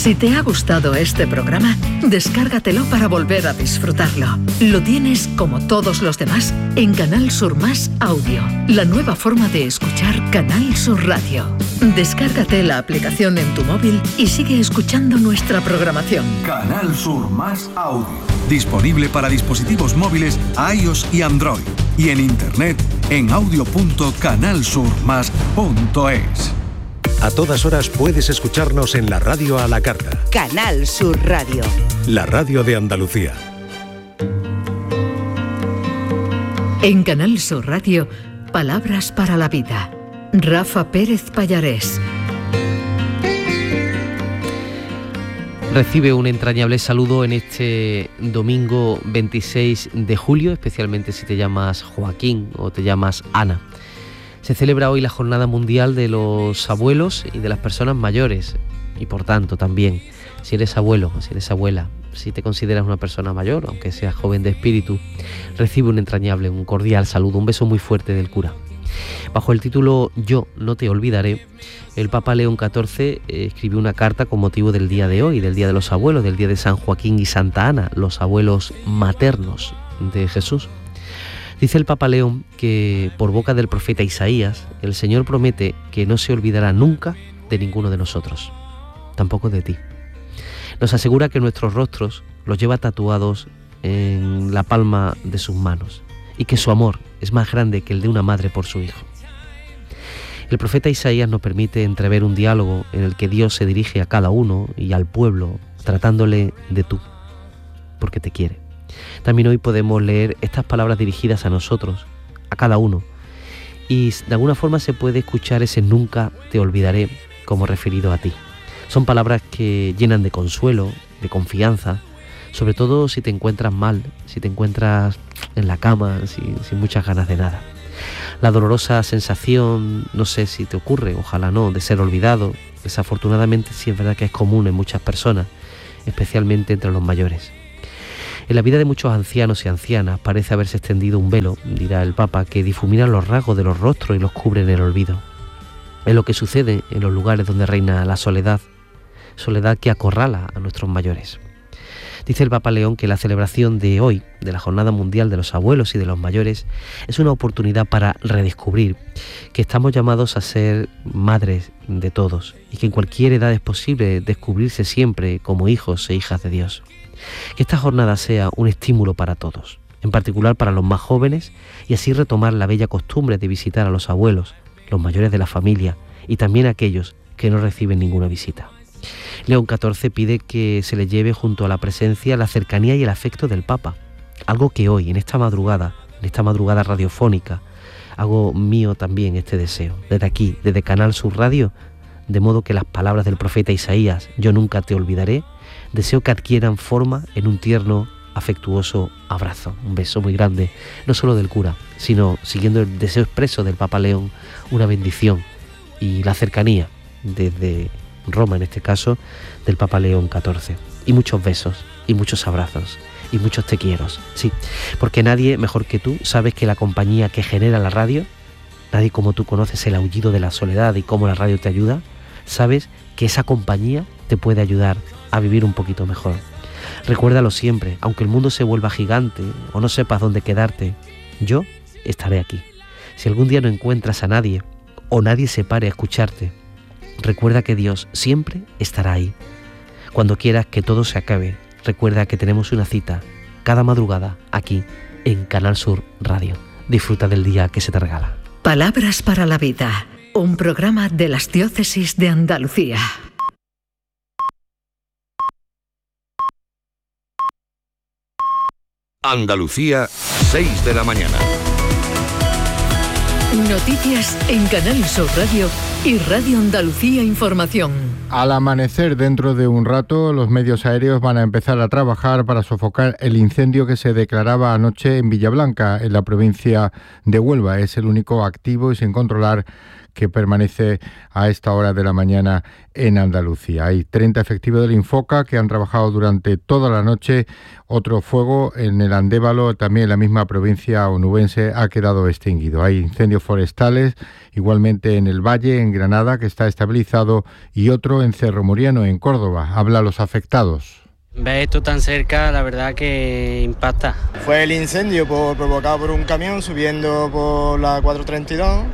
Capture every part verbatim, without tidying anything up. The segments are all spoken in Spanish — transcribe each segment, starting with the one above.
Si te ha gustado este programa, descárgatelo para volver a disfrutarlo. Lo tienes, como todos los demás, en Canal Sur Más Audio, la nueva forma de escuchar Canal Sur Radio. Descárgate la aplicación en tu móvil y sigue escuchando nuestra programación. Canal Sur Más Audio. Disponible para dispositivos móviles iOS y Android. Y en internet en audio punto canal sur más punto es. A todas horas puedes escucharnos en la radio a la carta. Canal Sur Radio. La radio de Andalucía. En Canal Sur Radio, Palabras para la Vida. Rafa Pérez Pallarés. Recibe un entrañable saludo en este domingo veintiséis de julio, especialmente si te llamas Joaquín o te llamas Ana. Se celebra hoy la Jornada Mundial de los Abuelos y de las Personas Mayores. Y por tanto también, si eres abuelo o si eres abuela, si te consideras una persona mayor, aunque seas joven de espíritu, recibe un entrañable, un cordial saludo, un beso muy fuerte del cura. Bajo el título Yo no te olvidaré, el Papa León catorce escribió una carta con motivo del día de hoy, del Día de los Abuelos, del Día de San Joaquín y Santa Ana, los abuelos maternos de Jesús. Dice el Papa León que por boca del profeta Isaías, el Señor promete que no se olvidará nunca de ninguno de nosotros, tampoco de ti. Nos asegura que nuestros rostros los lleva tatuados en la palma de sus manos y que su amor es más grande que el de una madre por su hijo. El profeta Isaías nos permite entrever un diálogo en el que Dios se dirige a cada uno y al pueblo tratándole de tú, porque te quiere. También hoy podemos leer estas palabras dirigidas a nosotros, a cada uno, y de alguna forma se puede escuchar ese nunca te olvidaré como referido a ti. Son palabras que llenan de consuelo, de confianza, sobre todo si te encuentras mal, si te encuentras en la cama, sin, sin muchas ganas de nada. La dolorosa sensación, no sé si te ocurre, ojalá no, de ser olvidado, desafortunadamente sí es verdad que es común en muchas personas, especialmente entre los mayores. En la vida de muchos ancianos y ancianas parece haberse extendido un velo, dirá el Papa, que difumina los rasgos de los rostros y los cubre en el olvido. Es lo que sucede en los lugares donde reina la soledad, soledad que acorrala a nuestros mayores. Dice el Papa León que la celebración de hoy, de la Jornada Mundial de los Abuelos y de los Mayores, es una oportunidad para redescubrir que estamos llamados a ser madres de todos y que en cualquier edad es posible descubrirse siempre como hijos e hijas de Dios. Que esta jornada sea un estímulo para todos, en particular para los más jóvenes, y así retomar la bella costumbre de visitar a los abuelos, los mayores de la familia y también a aquellos que no reciben ninguna visita. León catorce pide que se le lleve junto a la presencia la cercanía y el afecto del Papa, algo que hoy, en esta madrugada, en esta madrugada radiofónica, hago mío también este deseo, desde aquí, desde Canal Sur Radio, de modo que las palabras del profeta Isaías, yo nunca te olvidaré, deseo que adquieran forma en un tierno, afectuoso abrazo, un beso muy grande, no solo del cura, sino, siguiendo el deseo expreso del Papa León, una bendición y la cercanía desde Roma, en este caso, del Papa León catorce. Y muchos besos, y muchos abrazos, y muchos te quieros. Sí, porque nadie mejor que tú sabes que la compañía que genera la radio, nadie como tú conoces el aullido de la soledad y cómo la radio te ayuda, sabes que esa compañía te puede ayudar a vivir un poquito mejor. Recuérdalo siempre, aunque el mundo se vuelva gigante o no sepas dónde quedarte, yo estaré aquí. Si algún día no encuentras a nadie o nadie se pare a escucharte, recuerda que Dios siempre estará ahí. Cuando quieras que todo se acabe, recuerda que tenemos una cita cada madrugada aquí en Canal Sur Radio. Disfruta del día que se te regala. Palabras para la Vida, un programa de las Diócesis de Andalucía. Andalucía, seis de la mañana. Noticias en Canal Sur Radio y Radio Andalucía Información. Al amanecer, dentro de un rato, los medios aéreos van a empezar a trabajar para sofocar el incendio que se declaraba anoche en Villablanca, en la provincia de Huelva. Es el único activo y sin controlar que permanece a esta hora de la mañana en Andalucía. Hay treinta efectivos del Infoca que han trabajado durante toda la noche. Otro fuego en el Andévalo, también en la misma provincia onubense, ha quedado extinguido. Hay incendios forestales, igualmente en el Valle, en Granada, que está estabilizado, y otro en Cerro Muriano, en Córdoba. Habla a los afectados. Ver esto tan cerca, la verdad que impacta. Fue el incendio por, provocado por un camión subiendo por la cuatro treinta y dos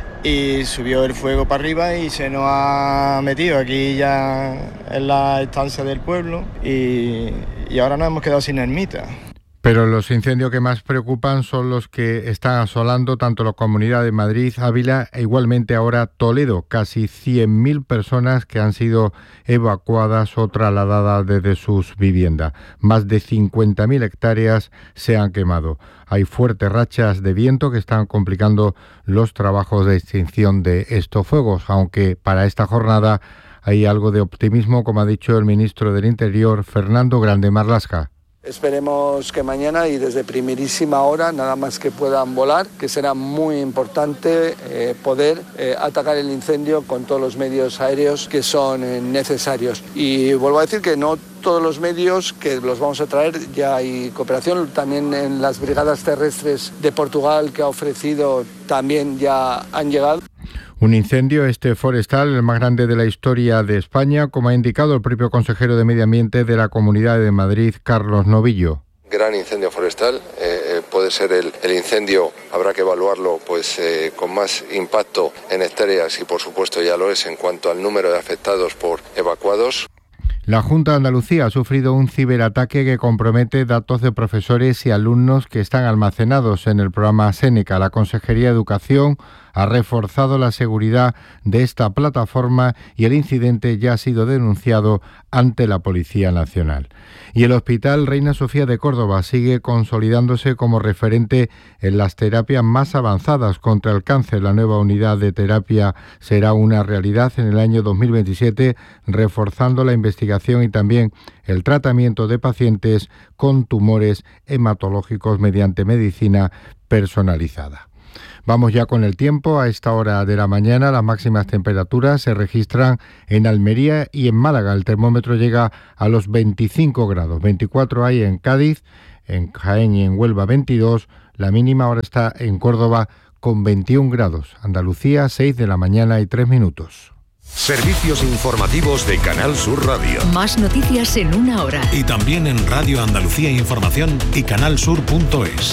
y subió el fuego para arriba y se nos ha metido aquí ya en la estancia del pueblo y, y ahora nos hemos quedado sin ermita. Pero los incendios que más preocupan son los que están asolando tanto la Comunidad de Madrid, Ávila e igualmente ahora Toledo. Casi cien mil personas que han sido evacuadas o trasladadas desde sus viviendas. Más de cincuenta mil hectáreas se han quemado. Hay fuertes rachas de viento que están complicando los trabajos de extinción de estos fuegos, aunque para esta jornada hay algo de optimismo, como ha dicho el ministro del Interior, Fernando Grande Marlaska. Esperemos que mañana y desde primerísima hora, nada más que puedan volar, que será muy importante eh, poder eh, atacar el incendio con todos los medios aéreos que son eh, necesarios. Y vuelvo a decir que no todos los medios que los vamos a traer, ya hay cooperación, también en las brigadas terrestres de Portugal que ha ofrecido, también ya han llegado. Un incendio este forestal, el más grande de la historia de España, como ha indicado el propio consejero de Medio Ambiente de la Comunidad de Madrid, Carlos Novillo. Gran incendio forestal, eh, puede ser el, el incendio, habrá que evaluarlo pues eh, con más impacto en hectáreas y por supuesto ya lo es en cuanto al número de afectados por evacuados. La Junta de Andalucía ha sufrido un ciberataque que compromete datos de profesores y alumnos que están almacenados en el programa Séneca. La Consejería de Educación ha reforzado la seguridad de esta plataforma y el incidente ya ha sido denunciado ante la Policía Nacional. Y el Hospital Reina Sofía de Córdoba sigue consolidándose como referente en las terapias más avanzadas contra el cáncer. La nueva unidad de terapia será una realidad en el año dos mil veintisiete, reforzando la investigación y también el tratamiento de pacientes con tumores hematológicos mediante medicina personalizada. Vamos ya con el tiempo. A esta hora de la mañana las máximas temperaturas se registran en Almería y en Málaga. El termómetro llega a los veinticinco grados. veinticuatro hay en Cádiz, en Jaén y en Huelva veintidós. La mínima ahora está en Córdoba con veintiún grados. Andalucía, seis de la mañana y tres minutos. Servicios informativos de Canal Sur Radio. Más noticias en una hora. Y también en Radio Andalucía Información y canalsur punto es.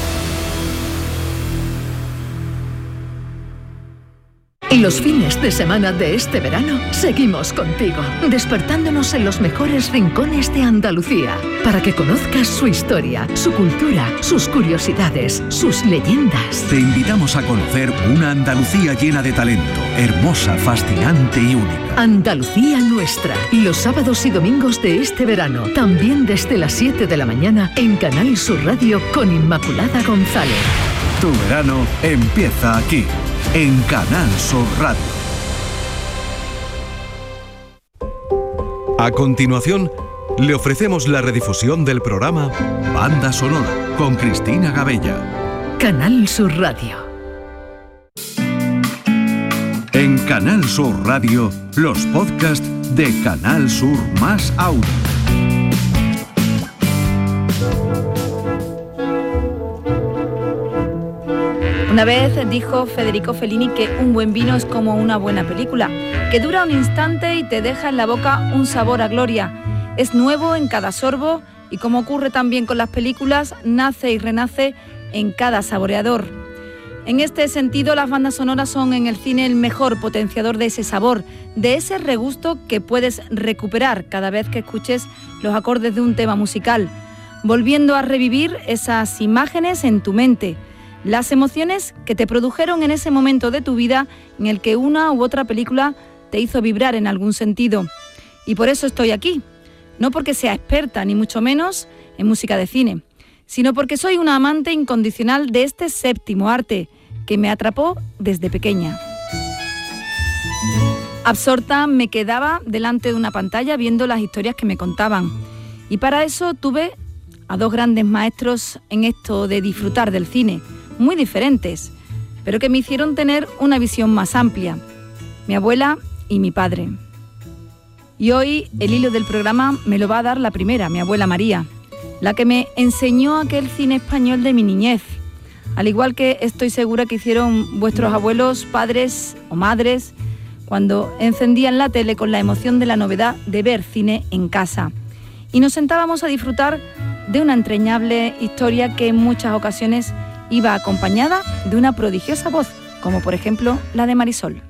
Los fines de semana de este verano seguimos contigo, despertándonos en los mejores rincones de Andalucía, para que conozcas su historia, su cultura, sus curiosidades, sus leyendas. Te invitamos a conocer una Andalucía llena de talento, hermosa, fascinante y única. Andalucía nuestra, los sábados y domingos de este verano, también desde las siete de la mañana en Canal Sur Radio con Inmaculada González. Tu verano empieza aquí, en Canal Sur Radio. A continuación, le ofrecemos la redifusión del programa Banda Sonora con Cristina Gabella. Canal Sur Radio. En Canal Sur Radio, los podcasts de Canal Sur más Audio. Una vez dijo Federico Fellini que un buen vino es como una buena película, que dura un instante y te deja en la boca un sabor a gloria. Es nuevo en cada sorbo y, como ocurre también con las películas, nace y renace en cada saboreador. En este sentido, las bandas sonoras son en el cine el mejor potenciador de ese sabor, de ese regusto que puedes recuperar cada vez que escuches los acordes de un tema musical, volviendo a revivir esas imágenes en tu mente. Las emociones que te produjeron en ese momento de tu vida en el que una u otra película te hizo vibrar en algún sentido. Y por eso estoy aquí, no porque sea experta ni mucho menos en música de cine, sino porque soy una amante incondicional de este séptimo arte que me atrapó desde pequeña. Absorta me quedaba delante de una pantalla viendo las historias que me contaban. Y para eso tuve a dos grandes maestros en esto de disfrutar del cine, muy diferentes. pero que me hicieron tener una visión más amplia. Mi abuela y mi padre. Y hoy el hilo del programa me lo va a dar la primera, mi abuela María, la que me enseñó aquel cine español de mi niñez, al igual que estoy segura que hicieron vuestros abuelos, padres o madres, cuando encendían la tele con la emoción de la novedad de ver cine en casa. Y nos sentábamos a disfrutar de una entrañable historia que en muchas ocasiones iba acompañada de una prodigiosa voz, como por ejemplo la de Marisol.